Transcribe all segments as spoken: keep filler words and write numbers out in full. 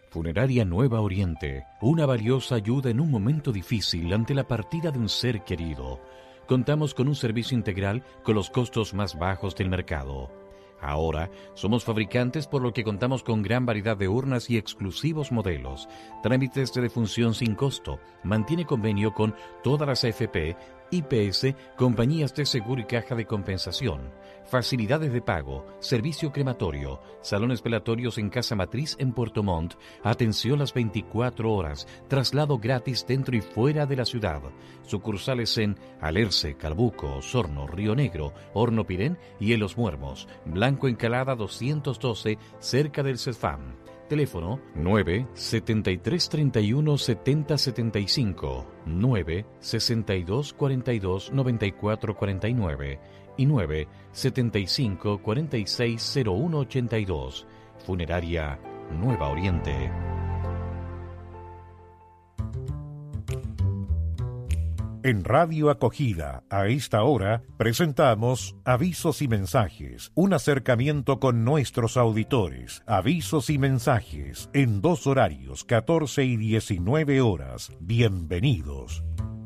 Funeraria Nueva Oriente, una valiosa ayuda en un momento difícil ante la partida de un ser querido. Contamos con un servicio integral con los costos más bajos del mercado. Ahora somos fabricantes, por lo que contamos con gran variedad de urnas y exclusivos modelos. Trámites de defunción sin costo. Mantiene convenio con todas las A F P, I P S, compañías de seguro y caja de compensación. Facilidades de pago, servicio crematorio, salones velatorios en Casa Matriz en Puerto Montt, atención las veinticuatro horas, traslado gratis dentro y fuera de la ciudad. Sucursales en Alerce, Calbuco, Osorno, Río Negro, Horno Pirén y en Los Muermos. Blanco Encalada doscientos doce, cerca del CESFAM. Teléfono nueve setenta y tres treinta y uno setenta setenta y cinco, nueve sesenta y dos cuarenta y dos noventa y cuatro cuarenta y nueve y nueve setenta y cinco cuarenta y seis cero uno ochenta y dos. Funeraria Nueva Oriente. En Radio Acogida, a esta hora, presentamos Avisos y Mensajes, un acercamiento con nuestros auditores. Avisos y mensajes, en dos horarios, catorce y diecinueve horas. Bienvenidos.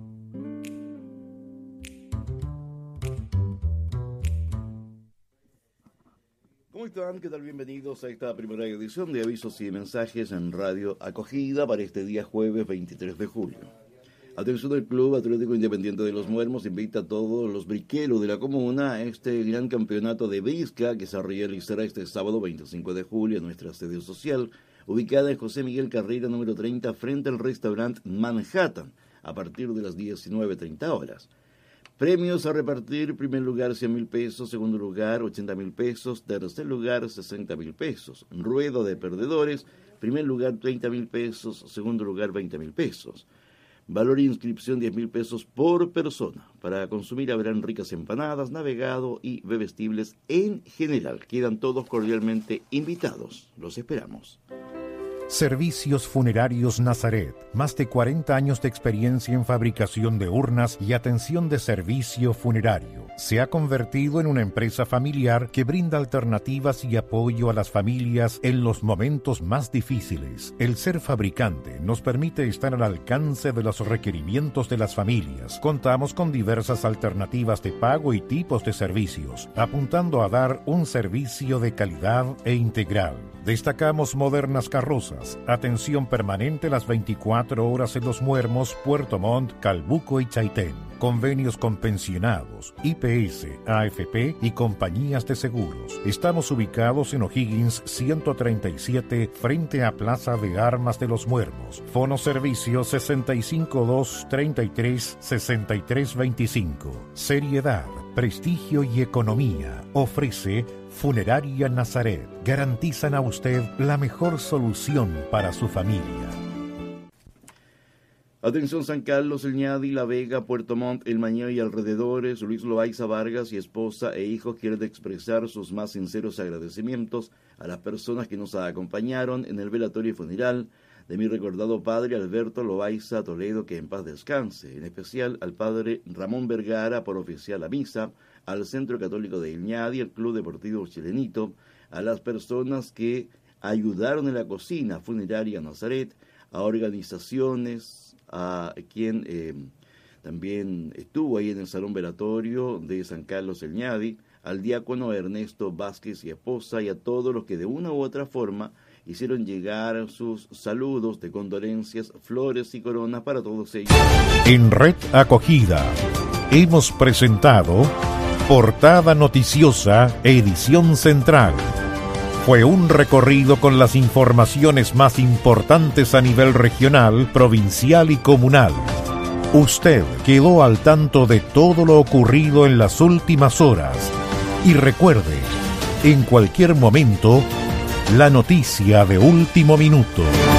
¿Cómo están? ¿Qué tal? Bienvenidos a esta primera edición de Avisos y Mensajes en Radio Acogida para este día jueves veintitrés de julio. Atención, el Club Atlético Independiente de Los Muermos invita a todos los briqueros de la comuna a este gran campeonato de brisca que se realizará este sábado veinticinco de julio en nuestra sede social, ubicada en José Miguel Carrera número treinta, frente al restaurante Manhattan, a partir de las diecinueve treinta horas. Premios a repartir: primer lugar cien mil pesos, segundo lugar ochenta mil pesos, tercer lugar sesenta mil pesos. Rueda de perdedores: primer lugar treinta mil pesos, segundo lugar veinte mil pesos. Valor de inscripción diez mil pesos por persona. Para consumir habrán ricas empanadas, navegado y bebestibles en general. Quedan todos cordialmente invitados. Los esperamos. Servicios Funerarios Nazaret. Más de cuarenta años de experiencia en fabricación de urnas y atención de servicio funerario. Se ha convertido en una empresa familiar que brinda alternativas y apoyo a las familias en los momentos más difíciles. El ser fabricante nos permite estar al alcance de los requerimientos de las familias. Contamos con diversas alternativas de pago y tipos de servicios, apuntando a dar un servicio de calidad e integral. Destacamos modernas carrozas, atención permanente las veinticuatro horas en Los Muermos, Puerto Montt, Calbuco y Chaitén. Convenios con pensionados, I P S, A F P y compañías de seguros. Estamos ubicados en O'Higgins ciento treinta y siete, frente a Plaza de Armas de Los Muermos. Fono servicio sesenta y cinco dos treinta y tres sesenta y tres veinticinco. Seriedad, prestigio y economía. Ofrece Funeraria Nazaret. Garantizan a usted la mejor solución para su familia. Atención, San Carlos, El Ñadi, La Vega, Puerto Montt, El Mañé y alrededores. Luis Loaiza Vargas y esposa e hijos quieren expresar sus más sinceros agradecimientos a las personas que nos acompañaron en el velatorio funeral de mi recordado padre Alberto Loaiza Toledo, que en paz descanse. En especial al padre Ramón Vergara por oficiar la misa, al Centro Católico de El Ñadi, al Club Deportivo Chilenito, a las personas que ayudaron en la cocina funeraria Nazaret, a organizaciones, a quien eh, también estuvo ahí en el salón velatorio de San Carlos El Ñadi, al diácono Ernesto Vázquez y esposa, y a todos los que de una u otra forma hicieron llegar sus saludos de condolencias, flores y coronas para todos ellos. En Red Acogida hemos presentado Portada Noticiosa, edición central. Fue un recorrido con las informaciones más importantes a nivel regional, provincial y comunal. Usted quedó al tanto de todo lo ocurrido en las últimas horas. Y recuerde, en cualquier momento, la noticia de último minuto.